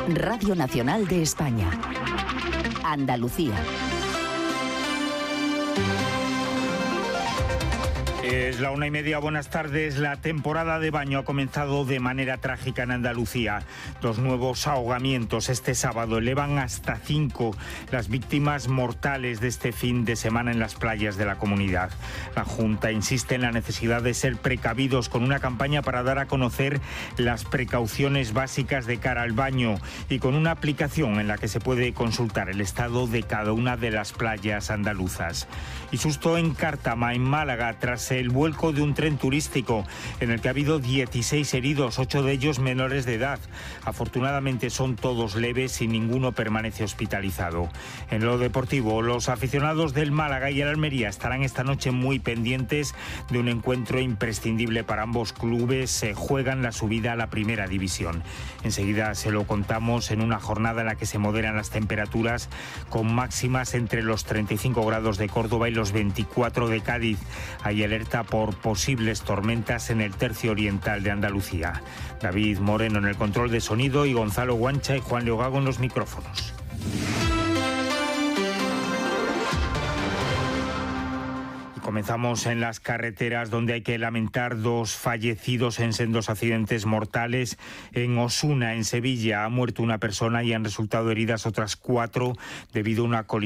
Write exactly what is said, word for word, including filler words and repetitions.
Radio Nacional de España. Andalucía. Es la una y media, buenas tardes. La temporada de baño ha comenzado de manera trágica en Andalucía. Los nuevos ahogamientos este sábado elevan hasta cinco las víctimas mortales de este fin de semana en las playas de la comunidad. La Junta insiste en la necesidad de ser precavidos con una campaña para dar a conocer las precauciones básicas de cara al baño y con una aplicación en la que se puede consultar el estado de cada una de las playas andaluzas. Y susto en Cártama, en Málaga, tras el vuelco de un tren turístico en el que ha habido dieciséis heridos, ocho de ellos menores de edad. Afortunadamente son todos leves y ninguno permanece hospitalizado. En lo deportivo, los aficionados del Málaga y el Almería estarán esta noche muy pendientes de un encuentro imprescindible para ambos clubes. Se juegan la subida a la primera división. Enseguida se lo contamos en una jornada en la que se moderan las temperaturas con máximas entre los treinta y cinco grados de Córdoba y los veinticuatro de Cádiz. Hay alerta por posibles tormentas en el tercio oriental de Andalucía. David Moreno en el control de sonido y Gonzalo Guancha y Juan Leogago en los micrófonos. Comenzamos en las carreteras, donde hay que lamentar dos fallecidos en sendos accidentes mortales. En Osuna, en Sevilla, ha muerto una persona y han resultado heridas otras cuatro debido a una colisión